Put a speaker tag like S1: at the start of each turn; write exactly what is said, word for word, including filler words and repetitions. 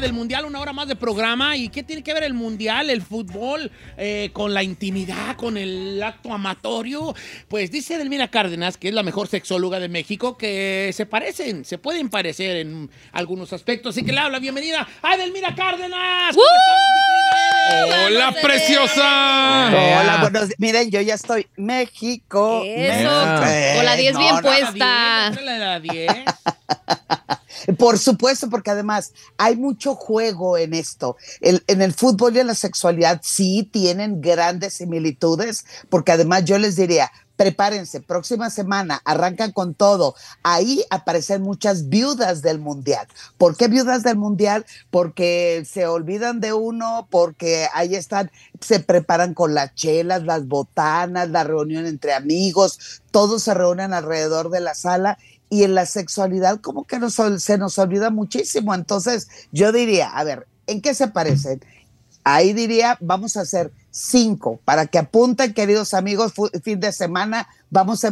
S1: del Mundial, una hora más de programa. ¿Y qué tiene que ver el Mundial, el fútbol, eh, con la intimidad, con el acto amatorio? Pues dice Edelmira Cárdenas, que es la mejor sexóloga de México, que se parecen, se pueden parecer en algunos aspectos. Así que le habla bienvenida a Edelmira Cárdenas. ¿Cómo estás,
S2: ¡Hola, preciosa!
S3: Hola, buenos días. Miren, yo ya estoy México.
S4: Eso,
S3: México.
S4: con la diez
S3: No,
S4: bien
S3: no,
S4: puesta.
S1: La la diez.
S3: Por supuesto, porque además hay mucho juego en esto. El, en el fútbol y en la sexualidad sí tienen grandes similitudes, porque además yo les diría, prepárense, próxima semana arrancan con todo. Ahí aparecen muchas viudas del Mundial. ¿Por qué viudas del Mundial? Porque se olvidan de uno, porque ahí están, se preparan con las chelas, las botanas, la reunión entre amigos, todos se reúnen alrededor de la sala. Y en la sexualidad como que nos, se nos olvida muchísimo. Entonces yo diría, a ver, ¿en qué se parecen? Ahí diría, vamos a hacer cinco, para que apunten, queridos amigos, fin de semana, vamos a